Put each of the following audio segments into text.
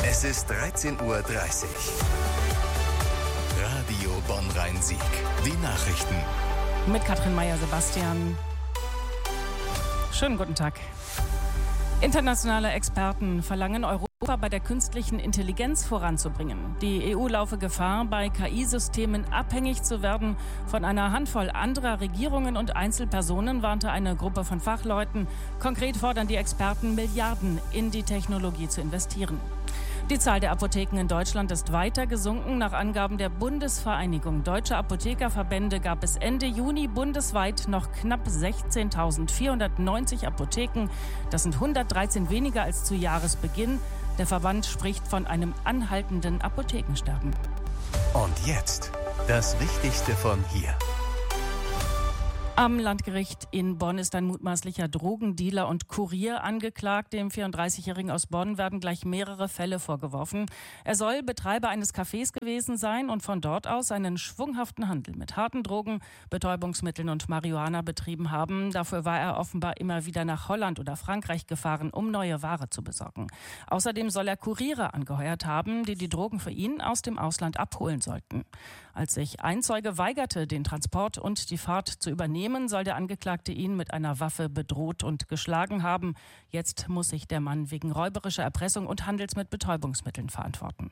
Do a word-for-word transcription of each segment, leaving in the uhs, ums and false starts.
Es ist dreizehn Uhr dreißig. Radio Bonn-Rhein-Sieg. Die Nachrichten. Mit Katrin Meyer-Sebastian. Schönen guten Tag. Internationale Experten verlangen, Europa bei der künstlichen Intelligenz voranzubringen. Die E U laufe Gefahr, bei K I-Systemen abhängig zu werden von einer Handvoll anderer Regierungen und Einzelpersonen, warnte eine Gruppe von Fachleuten. Konkret fordern die Experten, Milliarden in die Technologie zu investieren. Die Zahl der Apotheken in Deutschland ist weiter gesunken. Nach Angaben der Bundesvereinigung Deutscher Apothekerverbände gab es Ende Juni bundesweit noch knapp sechzehntausendvierhundertneunzig Apotheken. Das sind hundertdreizehn weniger als zu Jahresbeginn. Der Verband spricht von einem anhaltenden Apothekensterben. Und jetzt das Wichtigste von hier. Am Landgericht in Bonn ist ein mutmaßlicher Drogendealer und Kurier angeklagt. Dem vierunddreißigjährigen aus Bonn werden gleich mehrere Fälle vorgeworfen. Er soll Betreiber eines Cafés gewesen sein und von dort aus einen schwunghaften Handel mit harten Drogen, Betäubungsmitteln und Marihuana betrieben haben. Dafür war er offenbar immer wieder nach Holland oder Frankreich gefahren, um neue Ware zu besorgen. Außerdem soll er Kuriere angeheuert haben, die die Drogen für ihn aus dem Ausland abholen sollten. Als sich ein Zeuge weigerte, den Transport und die Fahrt zu übernehmen, soll der Angeklagte ihn mit einer Waffe bedroht und geschlagen haben. Jetzt muss sich der Mann wegen räuberischer Erpressung und Handels mit Betäubungsmitteln verantworten.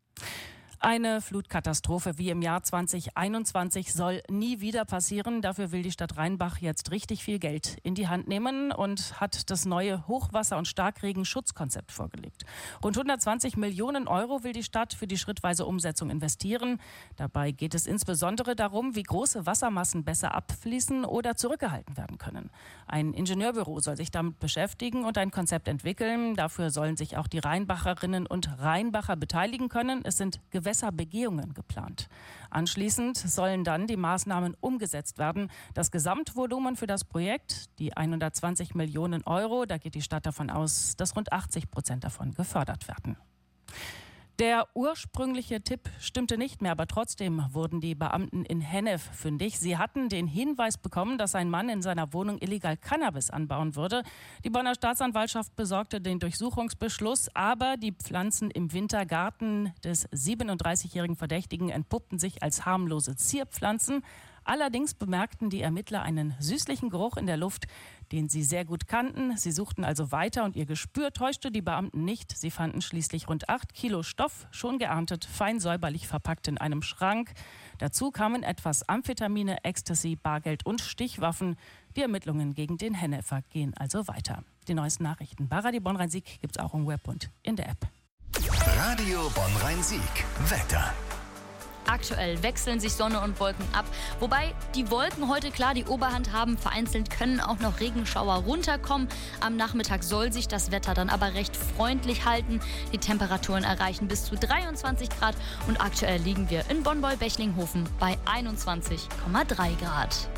Eine Flutkatastrophe wie im Jahr zweitausendeinundzwanzig soll nie wieder passieren. Dafür will die Stadt Rheinbach jetzt richtig viel Geld in die Hand nehmen und hat das neue Hochwasser- und Starkregen-Schutzkonzept vorgelegt. Rund hundertzwanzig Millionen Euro will die Stadt für die schrittweise Umsetzung investieren. Dabei geht es insbesondere darum, wie große Wassermassen besser abfließen oder zurückgehalten werden können. Ein Ingenieurbüro soll sich damit beschäftigen und ein Konzept entwickeln. Dafür sollen sich auch die Rheinbacherinnen und Rheinbacher beteiligen können. Es sind Gewässerbegehungen geplant. Anschließend sollen dann die Maßnahmen umgesetzt werden. Das Gesamtvolumen für das Projekt, die hundertzwanzig Millionen Euro, da geht die Stadt davon aus, dass rund achtzig Prozent davon gefördert werden. Der ursprüngliche Tipp stimmte nicht mehr, aber trotzdem wurden die Beamten in Hennef fündig. Sie hatten den Hinweis bekommen, dass ein Mann in seiner Wohnung illegal Cannabis anbauen würde. Die Bonner Staatsanwaltschaft besorgte den Durchsuchungsbeschluss, aber die Pflanzen im Wintergarten des siebenunddreißigjährigen Verdächtigen entpuppten sich als harmlose Zierpflanzen. Allerdings bemerkten die Ermittler einen süßlichen Geruch in der Luft, den sie sehr gut kannten. Sie suchten also weiter und ihr Gespür täuschte die Beamten nicht. Sie fanden schließlich rund acht Kilo Stoff, schon geerntet, fein säuberlich verpackt in einem Schrank. Dazu kamen etwas Amphetamine, Ecstasy, Bargeld und Stichwaffen. Die Ermittlungen gegen den Hennefer gehen also weiter. Die neuesten Nachrichten bei Radio Bonn-Rhein-Sieg gibt es auch im Web und in der App. Radio Bonn-Rhein-Sieg. Wetter. Aktuell wechseln sich Sonne und Wolken ab, wobei die Wolken heute klar die Oberhand haben. Vereinzelt können auch noch Regenschauer runterkommen. Am Nachmittag soll sich das Wetter dann aber recht freundlich halten. Die Temperaturen erreichen bis zu dreiundzwanzig Grad und aktuell liegen wir in Bonn-Bechlinghofen bei einundzwanzig Komma drei Grad.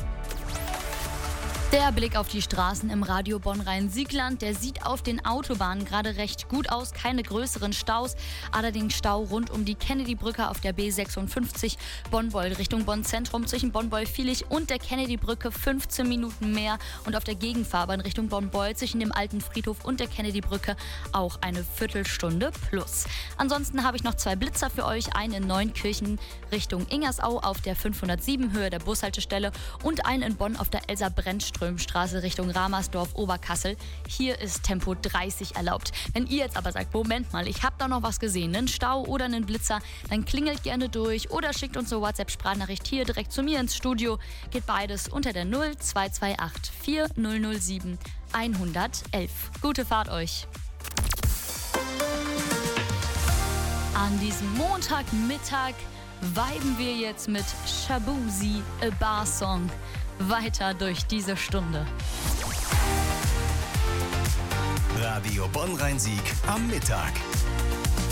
Der Blick auf die Straßen im Radio Bonn-Rhein-Siegland, der sieht auf den Autobahnen gerade recht gut aus. Keine größeren Staus, allerdings Stau rund um die Kennedy-Brücke auf der B sechsundfünfzig Bonn-Beul Richtung Bonn-Zentrum zwischen Bonn-Beul-Vilich und der Kennedy-Brücke fünfzehn Minuten mehr und auf der Gegenfahrbahn Richtung Bonn-Beul zwischen dem alten Friedhof und der Kennedy-Brücke auch eine Viertelstunde plus. Ansonsten habe ich noch zwei Blitzer für euch, einen in Neunkirchen Richtung Ingersau auf der fünfhundertsieben Höhe der Bushaltestelle und einen in Bonn auf der Elsa-Brennström Straße Richtung Ramersdorf, Oberkassel. Hier ist Tempo dreißig erlaubt. Wenn ihr jetzt aber sagt, Moment mal, ich habe da noch was gesehen, einen Stau oder einen Blitzer, dann klingelt gerne durch oder schickt uns eine WhatsApp-Sprachnachricht hier direkt zu mir ins Studio. Geht beides unter der null zwei zwei acht vier null null sieben eins eins eins. Gute Fahrt euch. An diesem Montagmittag viben wir jetzt mit Shabuzi, A Bar Song, weiter durch diese Stunde. Radio Bonn-Rhein-Sieg am Mittag.